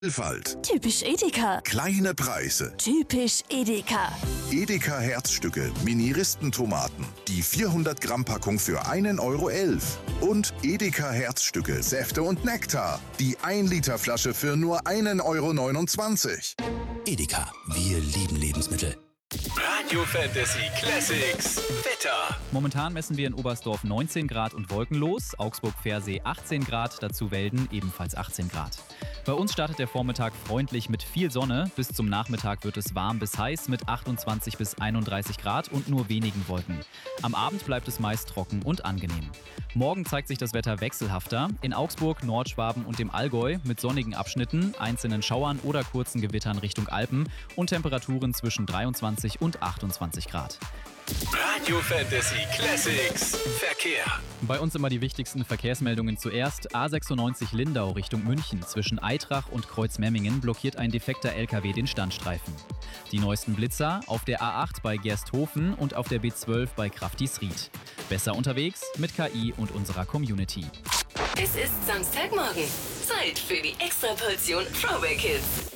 Vielfalt, Typisch Edeka. kleine Preise. Typisch Edeka. Edeka Herzstücke, Mini-Ristentomaten. Die 400 Gramm Packung für 1,11 € Und Edeka Herzstücke, Säfte und Nektar. Die 1 Liter Flasche für nur 1,29 €. Edeka, wir lieben Lebensmittel. Radio Fantasy Classics Wetter. Momentan messen wir in Oberstdorf 19 Grad und wolkenlos, Augsburg-Pfersee 18 Grad, dazu Welden ebenfalls 18 Grad. Bei uns startet der Vormittag freundlich mit viel Sonne. Bis zum Nachmittag wird es warm bis heiß mit 28 bis 31 Grad und nur wenigen Wolken. Am Abend bleibt es meist trocken und angenehm. Morgen zeigt sich das Wetter wechselhafter. In Augsburg, Nordschwaben und dem Allgäu mit sonnigen Abschnitten, einzelnen Schauern oder kurzen Gewittern Richtung Alpen und Temperaturen zwischen 23 und 28 Grad. Radio Fantasy Classics Verkehr. Bei uns immer die wichtigsten Verkehrsmeldungen zuerst. A96 Lindau Richtung München zwischen Aitrach und Kreuzmemmingen blockiert ein defekter LKW den Standstreifen. Die neuesten Blitzer auf der A8 bei Gersthofen und auf der B12 bei Kraftisried. Besser unterwegs mit KI und unserer Community. Es ist Samstagmorgen. Zeit für die Extraportion Throwback Hits.